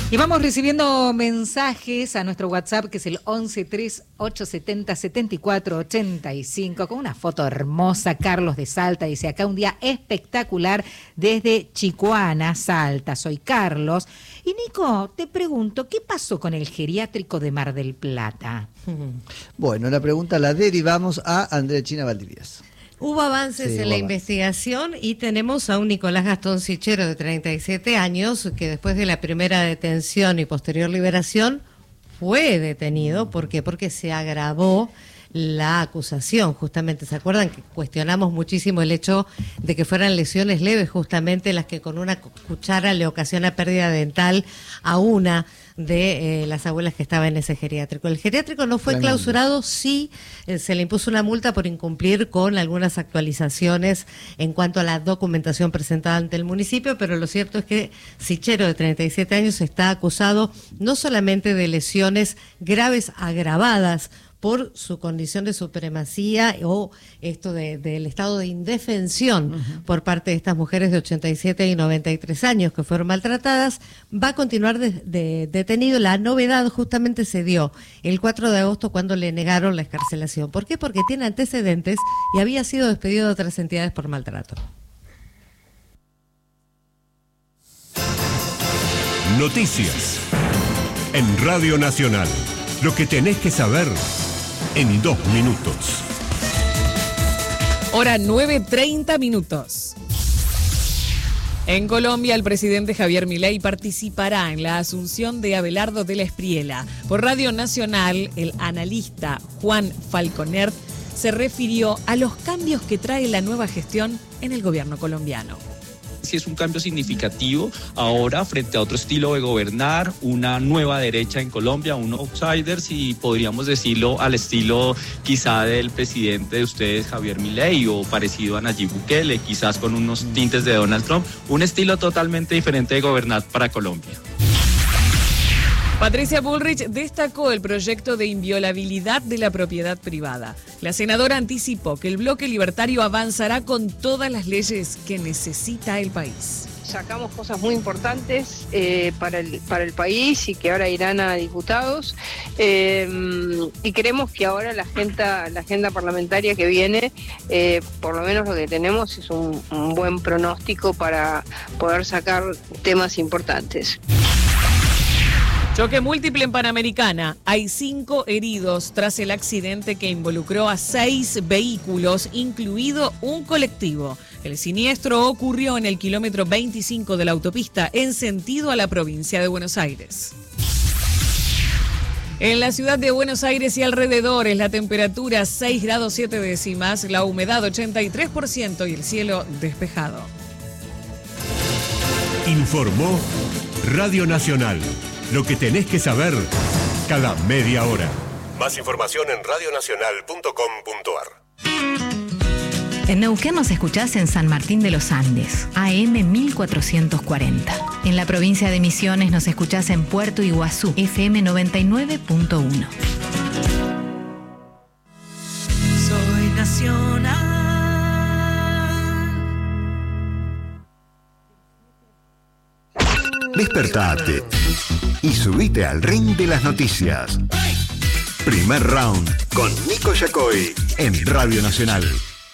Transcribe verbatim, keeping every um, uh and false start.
Y vamos recibiendo mensajes a nuestro WhatsApp, que es el once tres ocho setenta setenta y cuatro ochenta y cinco, con una foto hermosa. Carlos de Salta dice: acá un día espectacular desde Chicoana, Salta. Soy Carlos. Y Nico, te pregunto, ¿qué pasó con el geriátrico de Mar del Plata? Bueno, la pregunta la derivamos a Andrea China Valdivieso. Hubo avances Sí, en hubo la avances. investigación y tenemos a un Nicolás Gastón Sichero de treinta y siete años que después de la primera detención y posterior liberación fue detenido. ¿Por qué? Porque se agravó la acusación, justamente. ¿Se acuerdan que cuestionamos muchísimo el hecho de que fueran lesiones leves, justamente las que con una cuchara le ocasiona pérdida dental a una de eh, las abuelas que estaba en ese geriátrico? El geriátrico no fue Tremendo. clausurado, sí, eh, se le impuso una multa por incumplir con algunas actualizaciones en cuanto a la documentación presentada ante el municipio, pero lo cierto es que Sichero, de treinta y siete años, está acusado no solamente de lesiones graves agravadas por su condición de supremacía o esto de, del estado de indefensión uh-huh. por parte de estas mujeres de ochenta y siete y noventa y tres años que fueron maltratadas, va a continuar de, de, detenido. La novedad justamente se dio el cuatro de agosto, cuando le negaron la excarcelación. ¿Por qué? Porque tiene antecedentes y había sido despedido de otras entidades por maltrato. Noticias en Radio Nacional. Lo que tenés que saber en dos minutos. Hora nueve, treinta minutos. En Colombia, el presidente Javier Milei participará en la asunción de Abelardo de la Espriella. Por Radio Nacional, el analista Juan Falconer se refirió a los cambios que trae la nueva gestión en el gobierno colombiano. Sí, es un cambio significativo ahora frente a otro estilo de gobernar, una nueva derecha en Colombia, un outsiders, y podríamos decirlo al estilo quizá del presidente de ustedes, Javier Milei, o parecido a Nayib Bukele, quizás con unos tintes de Donald Trump, un estilo totalmente diferente de gobernar para Colombia. Patricia Bullrich destacó el proyecto de inviolabilidad de la propiedad privada. La senadora anticipó que el bloque libertario avanzará con todas las leyes que necesita el país. Sacamos cosas muy importantes eh, para, el, para el país y que ahora irán a diputados, eh, y creemos que ahora la agenda, la agenda parlamentaria que viene, eh, por lo menos lo que tenemos es un, un buen pronóstico para poder sacar temas importantes. Choque múltiple en Panamericana. Hay cinco heridos tras el accidente que involucró a seis vehículos, incluido un colectivo. El siniestro ocurrió en el kilómetro veinticinco de la autopista en sentido a la provincia de Buenos Aires. En la ciudad de Buenos Aires y alrededores, la temperatura seis grados siete décimas, la humedad ochenta y tres por ciento y el cielo despejado. Informó Radio Nacional. Lo que tenés que saber cada media hora. Más información en radionacional punto com punto ar. En Neuquén nos escuchás en San Martín de los Andes, A M mil cuatrocientos cuarenta. En la provincia de Misiones nos escuchás en Puerto Iguazú, F M noventa y nueve punto uno. Soy nacional. Despertate y subite al ring de las noticias. Primer round con Nico Yacoy en Radio Nacional.